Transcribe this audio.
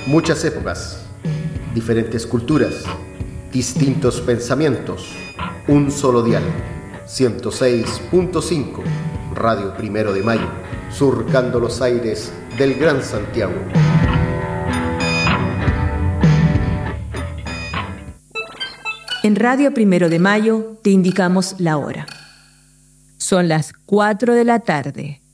Muchas épocas, diferentes culturas, distintos pensamientos, un solo dial, 106.5, Radio Primero de Mayo, surcando los aires del Gran Santiago. En Radio Primero de Mayo te indicamos la hora. Son las 4 de la tarde.